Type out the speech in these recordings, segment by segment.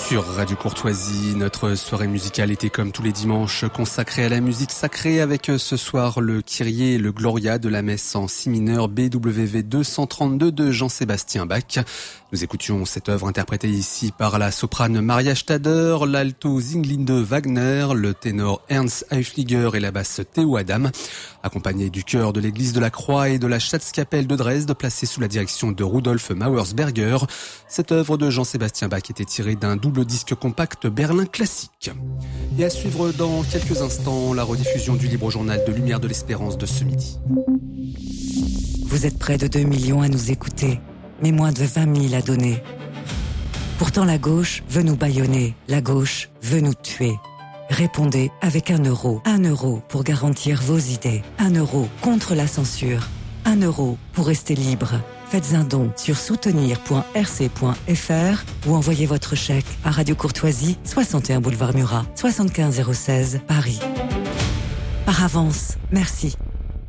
Sur Radio Courtoisie, notre soirée musicale était comme tous les dimanches consacrée à la musique sacrée avec ce soir le Kyrie et le Gloria de la messe en si mineur BWV 232 de Jean-Sébastien Bach. Nous écoutions cette œuvre interprétée ici par la soprane Maria Stader, l'alto Singlinde Wagner, le ténor Ernst Eifliger et la basse Théo Adam, accompagnés du chœur de l'église de la Croix et de la Schatzkapelle de Dresde, placée sous la direction de Rudolf Mauersberger. Cette œuvre de Jean-Sébastien Bach était tirée d'un double disque compact Berlin classique. Et à suivre dans quelques instants la rediffusion du libre journal de Lumière de l'Espérance de ce midi. Vous êtes près de 2 millions à nous écouter, mais moins de 20 000 à donner. Pourtant la gauche veut nous bâillonner, la gauche veut nous tuer. Répondez avec 1 euro. 1 euro pour garantir vos idées. 1 euro contre la censure. 1 euro pour rester libre. Faites un don sur soutenir.rc.fr ou envoyez votre chèque à Radio Courtoisie, 61 boulevard Murat, 75 016, Paris. Par avance, merci.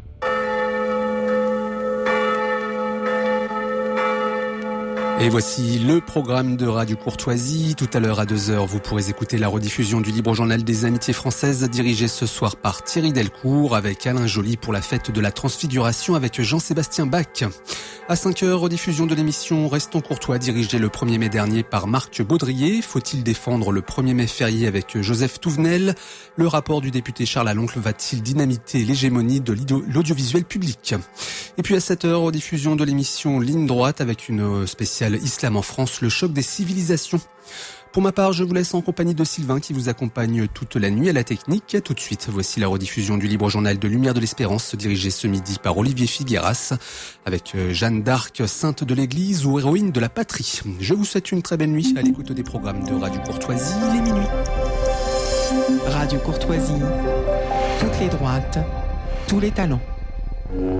Et voici le programme de Radio Courtoisie. Tout à l'heure à 2h, vous pourrez écouter la rediffusion du Libre Journal des Amitiés Françaises, dirigé ce soir par Thierry Delcourt, avec Alain Joly pour la fête de la Transfiguration avec Jean-Sébastien Bach. À 5h, rediffusion de l'émission Restons Courtois, dirigée le 1er mai dernier par Marc Baudrier. Faut-il défendre le 1er mai férié avec Joseph Touvenel? Le rapport du député Charles Aloncle va-t-il dynamiter l'hégémonie de l'audiovisuel public? Et puis à 7h, rediffusion de l'émission Ligne droite avec une spéciale Islam en France, le choc des civilisations. Pour ma part, je vous laisse en compagnie de Sylvain qui vous accompagne toute la nuit à la technique. Tout de suite, voici la rediffusion du Libre Journal de Lumière de l'Espérance, dirigé ce midi par Olivier Figueras, avec Jeanne d'Arc, sainte de l'Église ou héroïne de la patrie. Je vous souhaite une très belle nuit à l'écoute des programmes de Radio Courtoisie. Il est minuit. Radio Courtoisie, toutes les droites, tous les talents.